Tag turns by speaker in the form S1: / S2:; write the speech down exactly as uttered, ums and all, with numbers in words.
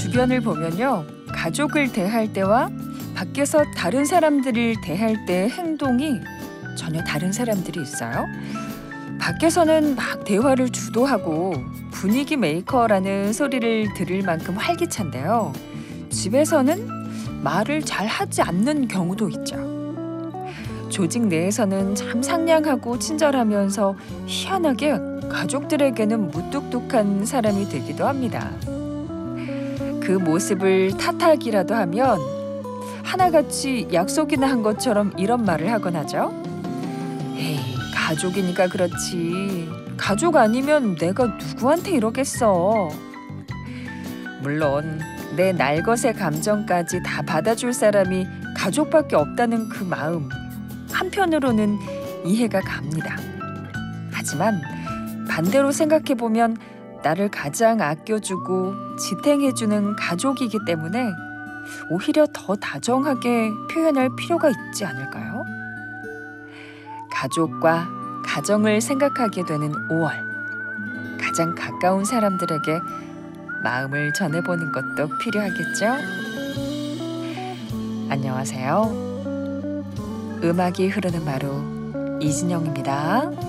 S1: 주변을 보면요. 가족을 대할 때와 밖에서 다른 사람들을 대할 때의 행동이 전혀 다른 사람들이 있어요. 밖에서는 막 대화를 주도하고 분위기 메이커라는 소리를 들을 만큼 활기찬데요. 집에서는 말을 잘 하지 않는 경우도 있죠. 조직 내에서는 참 상냥하고 친절하면서 희한하게 가족들에게는 무뚝뚝한 사람이 되기도 합니다. 그 모습을 탓하기라도 하면 하나같이 약속이나 한 것처럼 이런 말을 하곤 하죠. 에이, 가족이니까 그렇지. 가족 아니면 내가 누구한테 이러겠어. 물론 내 날것의 감정까지 다 받아줄 사람이 가족밖에 없다는 그 마음, 한편으로는 이해가 갑니다. 하지만 반대로 생각해보면 나를 가장 아껴주고 지탱해주는 가족이기 때문에 오히려 더 다정하게 표현할 필요가 있지 않을까요? 가족과 가정을 생각하게 되는 오월. 가장 가까운 사람들에게 마음을 전해보는 것도 필요하겠죠? 안녕하세요. 음악이 흐르는 마루 이진영입니다.